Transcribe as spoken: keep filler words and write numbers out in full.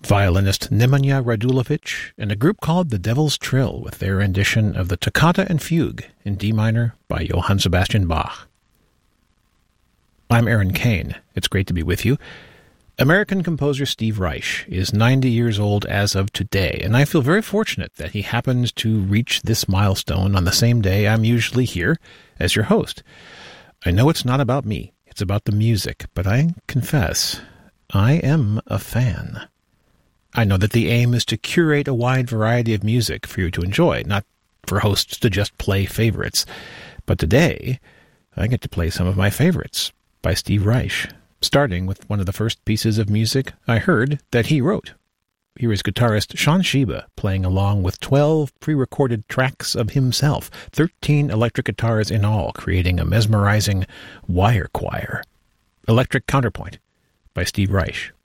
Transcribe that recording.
violinist Nemanja Radulović, and a group called The Devil's Trill with their rendition of the Toccata and Fugue in D minor by Johann Sebastian Bach. I'm Aaron Kane. It's great to be with you. American composer Steve Reich is ninety years old as of today, and I feel very fortunate that he happened to reach this milestone on the same day I'm usually here as your host. I know it's not about me, it's about the music, but I confess, I am a fan. I know that the aim is to curate a wide variety of music for you to enjoy, not for hosts to just play favorites. But today, I get to play some of my favorites by Steve Reich, starting with one of the first pieces of music I heard that he wrote. Here is guitarist Shawn Sheba playing along with twelve pre-recorded tracks of himself, thirteen electric guitars in all, creating a mesmerizing wire choir. Electric Counterpoint by Steve Reich.